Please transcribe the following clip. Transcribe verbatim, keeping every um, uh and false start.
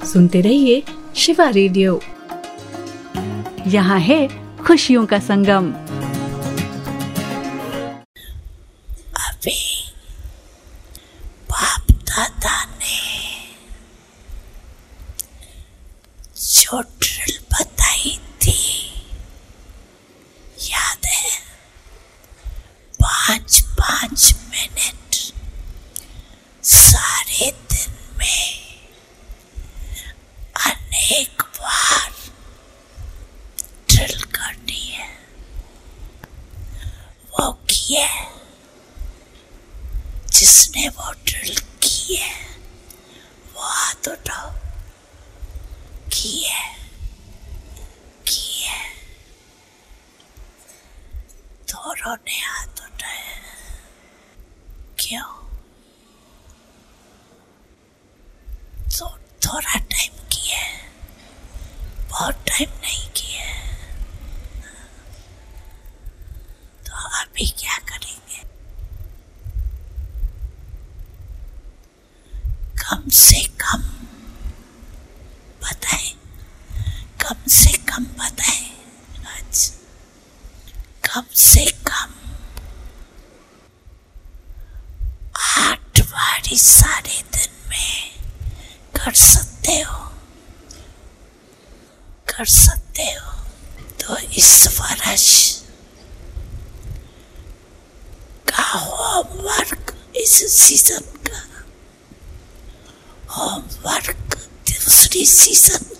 सुनते रहिए शिवा रेडियो। यहाँ है खुशियों का संगम। अभी बाप दादा ने जो ड्रिल बताई थी याद है, पाँच पाँच मिनट सारे दिन में अनेक बार ड्रिल करनी है। वो किए, जिसने वो ड्रिल की है वो हाथ उठाओ। किए किए दोनों ने हाथ उठाए। क्यों? तो थोड़ा टाइम किए, बहुत टाइम नहीं किए। तो अभी क्या करेंगे? कम से कम बताएं, कम से कम बताएं, आज कम से कम आठ बारी सारे दिन में कर सकते हो, कर सकते हो। तो इस वर्ष का होमवर्क, इस सीजन का होमवर्क, दूसरी सीजन